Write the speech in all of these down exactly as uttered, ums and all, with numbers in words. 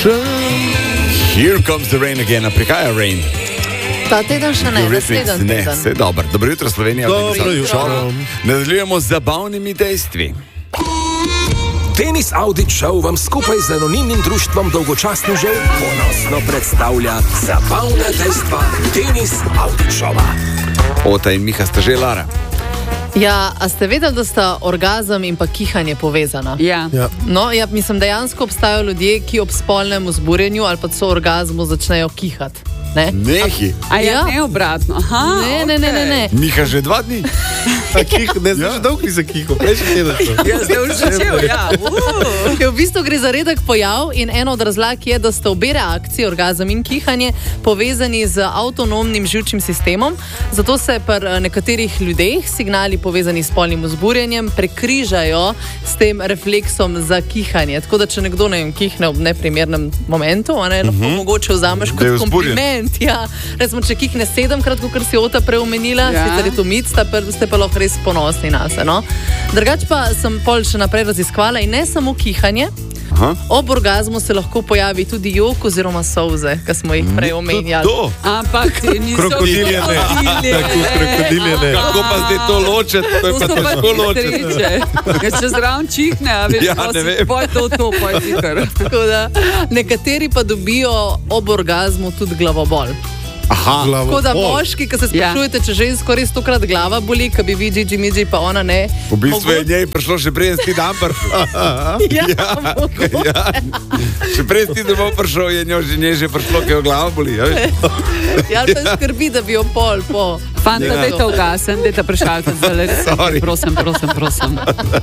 Here comes the rain again, a prihaja rain. Ta teden še ne, naslednji Ne, teden. vse dobro. Dobro jutro, Slovenija. Dobro jutro. Nadaljujemo z zabavnimi dejstvi. Denis Audić Show vam skupaj z anonimnim društvom dolgočasnežev ponosno predstavlja zabavna dejstva Denis Audić Showa. Ota in Miha sta že Lara. Ja, a ste vedeli, da sta orgazem in pa kihanje povezana? Ja. Ja. No, ja, mislim, dejansko obstajajo ljudje, ki ob spolnem vzburjenju ali pa so orgazmu začnejo kihati. Ne? Nehi. A ja, Ja. ne obratno. Aha, Ne, ne, ne, ne, ne. Miha že dva dni. Kih, ne, zdaj že dolgo ni za kiho, prejšnji teden. Ja, zdaj už začel, ja. Uh. V bistvu gre za redek pojav in ena od razlag je, da sta obe reakciji, orgazem in kihanje, povezani z avtonomnim živčnim sistemom. Zato se pri nekaterih ljudeh signali povezani s spolnim vzburjenjem prekrižajo s tem refleksom za kihanje. Tako da, če nekdo ne vem, kihne ob neprimernem momentu, a ne, lahko uh -huh. mogoče vzameš Da je kot vzburjen. kompliment. Ja. Recimo, če kihne sedemkrat, kot si Ota preomenila, Ja. sicer je to mit, sta pa- ste pa lahko res ponosni na se. No? Drugač pa sem pol še naprej raziskvala in ne samo kihanje. Aha. Ob orgazmu se lahko pojavi tudi jok oziroma solze, ki smo jih prej omenjali. To. Ampak niso Krokodilje ne. Tako, krokodilje ne. Kako pa zdaj to ločeti? To je To pa so pa težko ločeti. hitriče. Ja, če zraven čihne, a veš, Ja, pa ne si vem. poj to, to, poj ti kar. Tako da, nekateri pa dobijo ob orgazmu tudi glavobol. Aha. Tako da moški, ki se sprašujete, če žensko res stokrat glava boli, ki bi vi, Gigi, Midži, pa ona ne. V bistvu je njej prišlo še prej, ti dan prišel. Ja, Ja. Še prej ti domov prišel, je njo že njej že prišlo, ki jo glava boli. Ja, veš? ja, to je skrbi, da bi jo pol po. Fanta, Ja. dajte ugasen, dajte prešalite zdaj. Sorry. Prosim, prosim, prosim.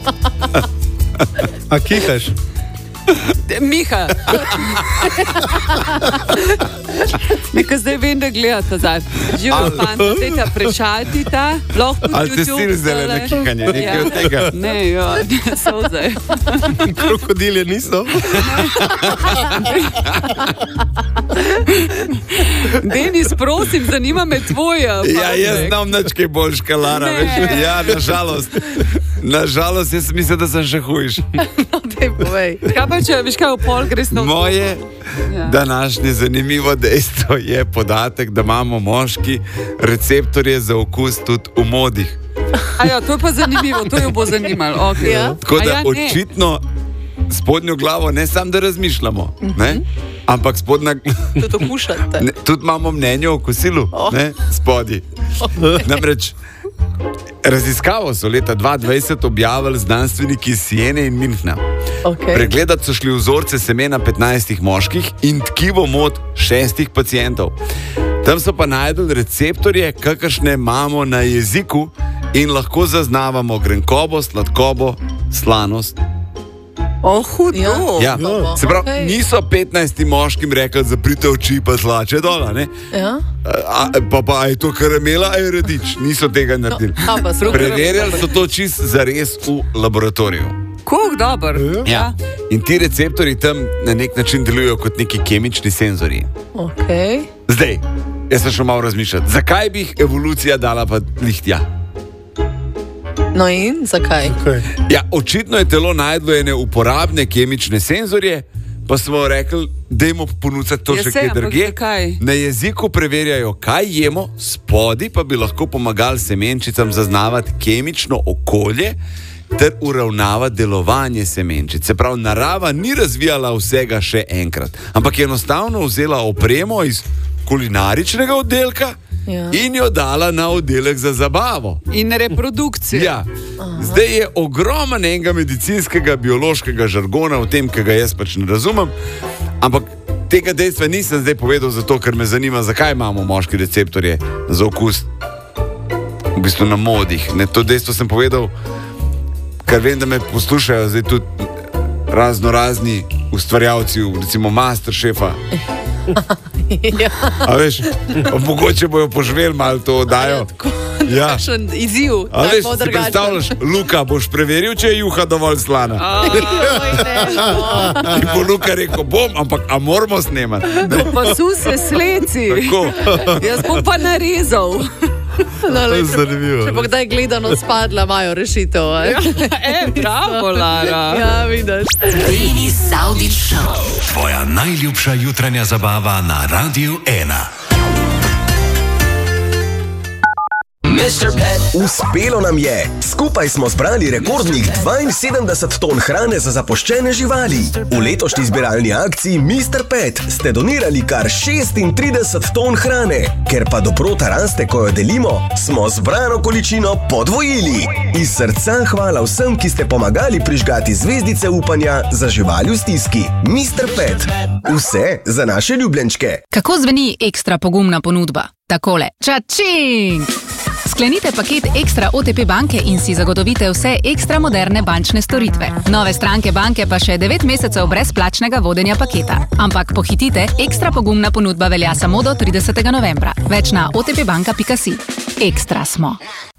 A kihaš? Miha. Nekaj zdaj vem, da gledate zdaj. Živo, fanta, dajte prešalite. Lahko tudi Ali te YouTube sil zdaj na zdajle. kihanje, nekaj Ja. od tega. Ne, jo, ne, so zdaj. Krokodilje niso? Denis, prosim, zanima me tvoja. Ja, jaz znam nič kaj boljš, Lara, Ne. veš. Ja, nažalost. Nažalost, jaz mislim, da sem še hujš. No, daj povej. Kaj pa če, veš kaj, v pol greš na Moje Ja. današnje zanimivo dejstvo je podatek, da imamo moški receptorje za okus tudi v modih. A ja, to je pa zanimivo, to jo bo zanimalo. Okay. Ja. Tako A da ja, ne. očitno spodnjo glavo ne samo da razmišljamo, ne? Ampak spodnja Tudi okušate. ne, tudi imamo mnenje o kosilu, ne, spodaj. Namreč raziskavo so leta dva tisoč dvajset objavili znanstveniki iz Siene in Münchna. Okay. Pregledati so šli vzorce semena petnajstih moških in tkivo mod šestih pacientov. Tam so pa najdel receptorje, kakršne imamo na jeziku in lahko zaznavamo grenkobo, sladkobo, slanost. Oh, hudo. Ja. Ja. Se pravi, Okej. niso petnajstim moškim rekli, zaprite oči pa zlače dol, ne? Ja? A, pa, pa a je to karamela, a je radič. Niso tega naredili. No, pa so- Preverjali so to čist zares v laboratoriju. Koh dober. Ja. In ti receptorji tam na nek način delujejo kot neki kemični senzorji. Okay. Zdaj, jaz sem šel malo razmišljati, zakaj bi jih evolucija dala pa lihtja? No in zakaj? Okay. Ja, očitno je telo najdlo ene uporabne kemične senzorje, pa smo rekli, dajmo ponuditi to Ja, še saj, kaj ampak drugje. zakaj? Na jeziku preverjajo, kaj jemo, spodaj pa bi lahko pomagali semenčicam zaznavati kemično okolje ter uravnavati delovanje semenčic. Se pravi, narava ni razvijala vsega še enkrat, ampak je enostavno vzela opremo iz kulinaričnega oddelka Ja. in jo dala na oddelek za zabavo. In reprodukcija. Ja. Zdaj je ogromen enega medicinskega, biološkega žargona v tem, ki ga jaz pač ne razumem, ampak tega dejstva nisem zdaj povedal zato, ker me zanima, zakaj imamo moški receptorje za okus v bistvu na modih. Ne, to dejstvo sem povedal, ker vem, da me poslušajo zdaj tudi razno razni ustvarjalci, recimo Masterchefa. Ja. A veš, mogoče bojo poživeli malo to oddajo. Ja. Kakšen izziv. A tak veš, bo si drugačen. predstavljaš, Luka, boš preveril, če je juha dovolj slana. Oj, ne, no. In bo Luka rekel, bom, ampak a moramo snemati. Pa su se sleci. Tako. Jaz bom pa narezal. No, lej, če, Zanimivo. če pa kdaj gledano spadla, imajo rešitev. E, bravo, Lara. Ja, vidiš. Denis Avdić Show. Tvoja najljubša jutranja zabava na Radiu ena. mister Pet. Uspelo nam je! Skupaj smo zbrali rekordnih dvainsedemdeset ton hrane za zapuščene živali. V letošnji zbiralni akciji mister Pet ste donirali kar šestintrideset ton hrane. Ker pa dobrota raste, ko jo delimo, smo zbrano količino podvojili. Iz srca hvala vsem, ki ste pomagali prižgati zvezdice upanja za živali v stiski. mister Pet. Vse za naše ljubljenčke. Kako zveni ekstra pogumna ponudba? Takole. Čačing! Sklenite paket Ekstra O T P banke in si zagotovite vse ekstra moderne bančne storitve. Nove stranke banke pa še devet mesecev brezplačnega vodenja paketa. Ampak pohitite, ekstra pogumna ponudba velja samo do tridesetega novembra. Več na o t p banka pika si. Ekstra smo.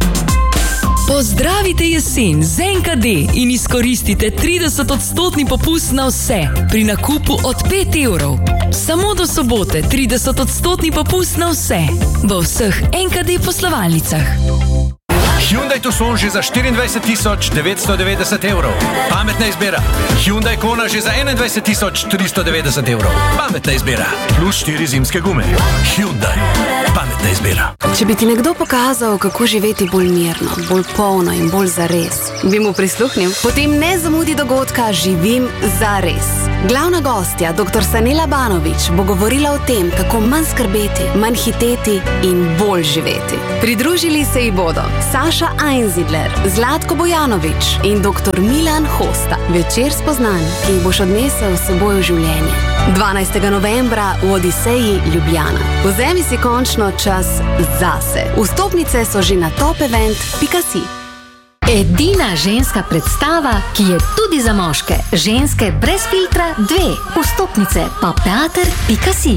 Pozdravite jesen z N K D in izkoristite trideset odstotni popust na vse pri nakupu od pet evrov. Samo do sobote trideset odstotni popust na vse v vseh N K D poslovalnicah. Hyundai Tucson že za štiriindvajset tisoč devetsto devetdeset evrov. Pametna izbira. Hyundai Kona že za enaindvajset tisoč tristo devetdeset evrov. Pametna izbira. Plus štiri zimske gume. Hyundai. Pametna izbira. Če bi ti nekdo pokazal, kako živeti bolj mirno, bolj polno in bolj zares, bi mu prisluhnil? Potem ne zamudi dogodka Živim zares. Glavna gostja, doktor Sanela Banović, bo govorila o tem, kako manj skrbeti, manj hiteti in bolj živeti. Pridružili se ji bodo Saša Einzidler, Zlatko Bojanović in doktor Milan Hosta. Večer spoznanj, ki jih boš odnesel s seboj v življenje. dvanajstega novembra v Odiseji Ljubljana. Vzemi si končno čas zase. Vstopnice so že na top event pika si. Edina ženska predstava, ki je tudi za moške. Ženske brez filtra dve. Vstopnice pa teater pika si.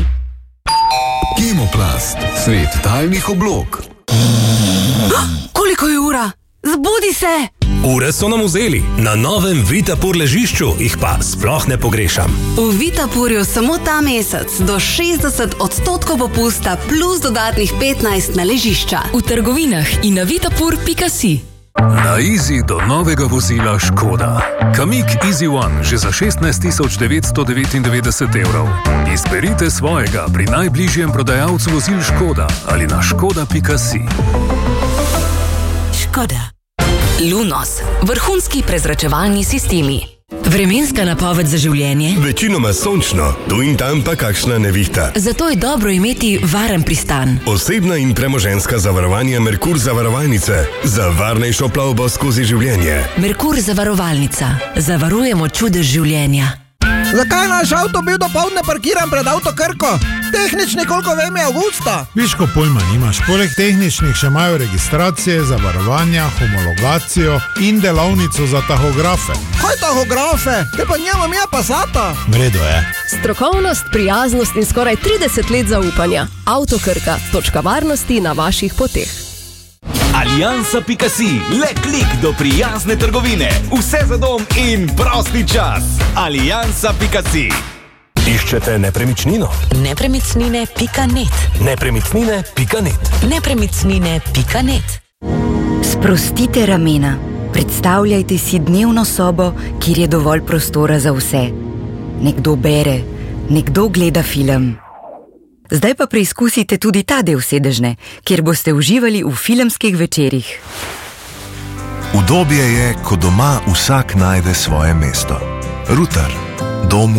Kemoplast. Svet talnih oblog. Koliko je ura? Zbudi se! Ure so nam vzeli, na novem Vitapur ležišču jih pa sploh ne pogrešam. V Vitapurju samo ta mesec do šestdeset odstotkov popusta plus dodatnih petnajst na ležišča. V trgovinah in na vitapur pika si. Na Easy do novega vozila Škoda. Kamik Easy One že za šestnajst tisoč devetsto devetindevetdeset evrov. Izberite svojega pri najbližjem prodajalcu vozil Škoda ali na škoda pika si. Škoda. Lunos. Vrhunski prezračevalni sistemi. Vremenska napoved za življenje? Večinoma sončno, tu in tam pa kakšna nevihta. Zato je dobro imeti varen pristan. Osebna in premoženjska zavarovanja Merkur zavarovalnice. Za varnejšo plavbo skozi življenje. Merkur zavarovalnica. Zavarujemo čudež življenja. Zakaj naš avto bil dopoldne parkiran pred avto Krko? Tehnični, koliko vem, je avgusta. Viško pojma nimaš. Poleg tehničnih še imajo registracije, zavarovanja, homologacijo in delavnico za tahografe. Kaj tahografe? Te pa njema mi je Passata. Vredo je. Strokovnost, prijaznost in skoraj trideset let zaupanja. Avto Krka, točka varnosti na vaših poteh. Aliansa pika si, le klik do prijazne trgovine. Vse za dom in prosti čas. Aliansa pika si. Iščete nepremičnino? Nepremičnine pika net. Nepremičnine pika net. Nepremičnine pika net. Sprostite ramena. Predstavljajte si dnevno sobo, kjer je dovolj prostora za vse. Nekdo bere, nekdo gleda film. Zdaj pa preizkusite tudi ta del sedežne, kjer boste uživali v filmskih večerih. Udobje je, ko doma vsak najde svoje mesto. Ruter. Dom